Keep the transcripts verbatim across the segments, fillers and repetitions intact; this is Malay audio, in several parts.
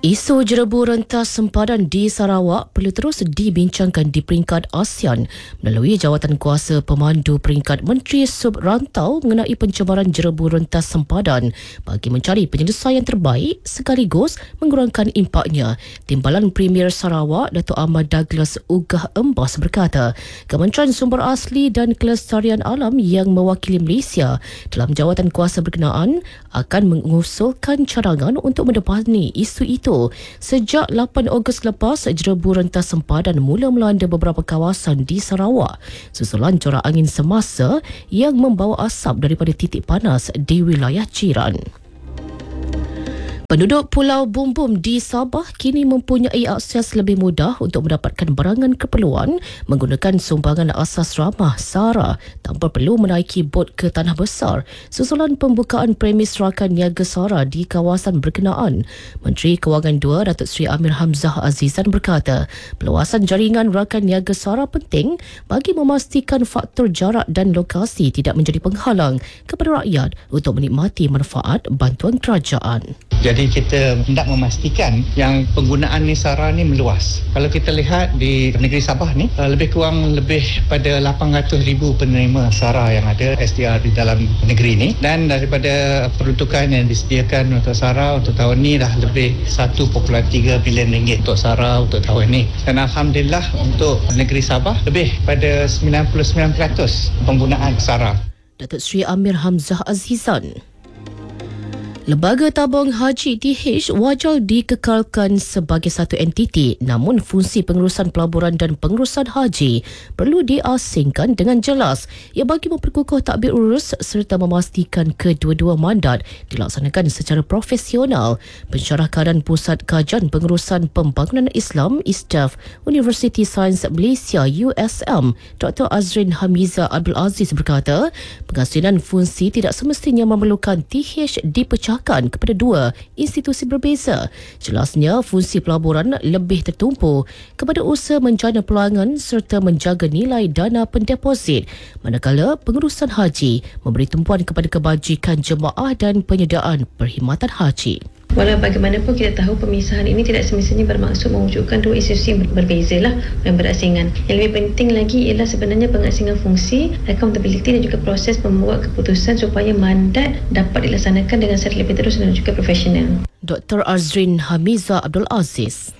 Isu jerebu rentas sempadan di Sarawak perlu terus dibincangkan di peringkat ASEAN melalui jawatan kuasa pemandu peringkat Menteri Sub Rantau mengenai pencemaran jerebu rentas sempadan bagi mencari penyelesaian terbaik sekaligus mengurangkan impaknya. Timbalan Premier Sarawak, Datuk Ahmad Douglas Ugah Embas berkata, Kementerian Sumber Asli dan Kelestarian Alam yang mewakili Malaysia dalam jawatan kuasa berkenaan akan mengusulkan cadangan untuk mendepani isu itu. Sejak lapan Ogos lepas, jerebu rentas sempadan mula melanda beberapa kawasan di Sarawak susulan corak angin semasa yang membawa asap daripada titik panas di wilayah jiran. Penduduk Pulau Bumbum di Sabah kini mempunyai akses lebih mudah untuk mendapatkan barangan keperluan menggunakan sumbangan asas ramah SARA tanpa perlu menaiki bot ke Tanah Besar susulan pembukaan premis rakan niaga SARA di kawasan berkenaan. Menteri Kewangan dua Datuk Seri Amir Hamzah Azizan berkata, perluasan jaringan rakan niaga SARA penting bagi memastikan faktor jarak dan lokasi tidak menjadi penghalang kepada rakyat untuk menikmati manfaat bantuan kerajaan. Jadi kita hendak memastikan yang penggunaan ni SARA ni meluas. Kalau kita lihat di negeri Sabah ni, lebih kurang lebih pada lapan ratus ribu penerima SARA yang ada S D R di dalam negeri ni, dan daripada peruntukan yang disediakan untuk SARA untuk tahun ni dah lebih satu perpuluhan tiga bilion ringgit untuk SARA untuk tahun ni. Dan Alhamdulillah untuk negeri Sabah lebih pada sembilan puluh sembilan peratus penggunaan SARA. Datuk Seri Amir Hamzah Azizan. Lembaga Tabung Haji T H wajar dikekalkan sebagai satu entiti, namun fungsi pengurusan pelaburan dan pengurusan haji perlu diasingkan dengan jelas. Ia bagi memperkukuh takbir urus serta memastikan kedua-dua mandat dilaksanakan secara profesional. Pensyarah keadaan Pusat Kajian Pengurusan Pembangunan Islam I S T A F Universiti Sains Malaysia U S M, Doktor Azrin Hamiza Abdul Aziz berkata, pengasinan fungsi tidak semestinya memerlukan T H dipecah kepada dua institusi berbeza. Jelasnya, fungsi pelaburan lebih tertumpu kepada usaha menjana pelanggan serta menjaga nilai dana pendeposit, manakala pengurusan haji memberi tumpuan kepada kebajikan jemaah dan penyediaan perkhidmatan haji. Walau bagaimanapun kita tahu pemisahan ini tidak semestinya bermaksud mewujudkan dua institusi yang berbeza lah dan berasingan. Yang lebih penting lagi ialah sebenarnya pengasingan fungsi, accountability dan juga proses membuat keputusan supaya mandat dapat dilaksanakan dengan secara lebih terus dan juga profesional. Doktor Azrin Hamiza Abdul Aziz.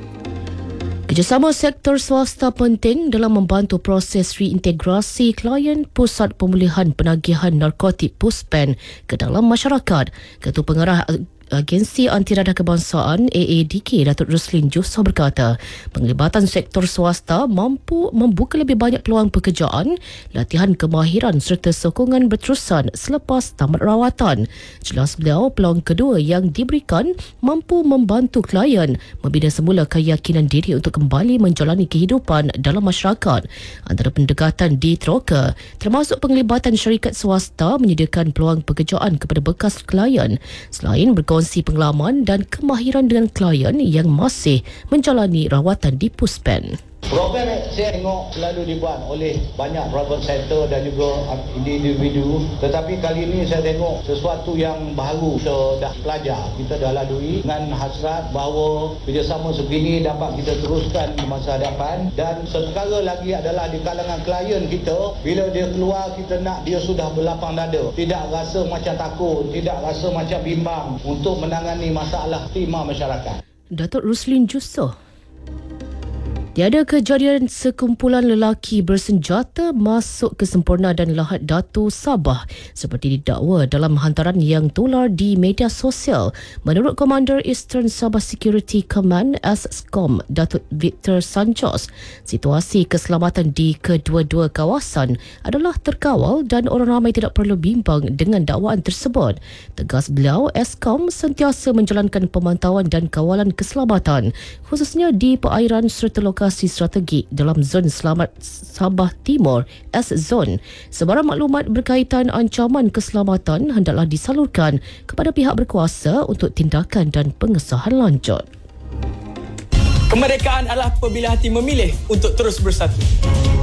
Kerjasama sektor swasta penting dalam membantu proses reintegrasi klien Pusat Pemulihan Penagihan Narkotik PUSPEN ke dalam masyarakat. Ketua Pengarah Agensi Antirada Kebangsaan A A D K Datuk Ruslin Jusoh berkata, penglibatan sektor swasta mampu membuka lebih banyak peluang pekerjaan, latihan kemahiran serta sokongan berterusan selepas tamat rawatan. Jelas beliau, peluang kedua yang diberikan mampu membantu klien membina semula keyakinan diri untuk kembali menjalani kehidupan dalam masyarakat. Antara pendekatan di Troka termasuk penglibatan syarikat swasta menyediakan peluang pekerjaan kepada bekas klien selain berkongsi kongsi pengalaman dan kemahiran dengan klien yang masih menjalani rawatan di PUSPEN. Program saya tengok selalu dibuat oleh banyak private sector dan juga individu, tetapi kali ini saya tengok sesuatu yang baru. Kita dah pelajar, kita dah lalui dengan hasrat bahawa kerjasama sebegini dapat kita teruskan di masa hadapan, dan seterusnya lagi adalah di kalangan klien kita, bila dia keluar kita nak dia sudah berlapang dada, tidak rasa macam takut, tidak rasa macam bimbang untuk menangani masalah stigma masyarakat. Datuk Ruslin Jusoh. Tiada kejadian sekumpulan lelaki bersenjata masuk ke Semporna dan Lahad Datu Sabah seperti didakwa dalam hantaran yang tular di media sosial. Menurut Komander Eastern Sabah Security Command S S C O M, Datuk Victor Sanchos, situasi keselamatan di kedua-dua kawasan adalah terkawal dan orang ramai tidak perlu bimbang dengan dakwaan tersebut. Tegas beliau, S C O M sentiasa menjalankan pemantauan dan kawalan keselamatan khususnya di perairan serta lokasi strategik dalam zon selamat Sabah Timur S-Zone. Sebarang maklumat berkaitan ancaman keselamatan hendaklah disalurkan kepada pihak berkuasa untuk tindakan dan pengesahan lanjut. Kemerdekaan adalah apabila hati memilih untuk terus bersatu.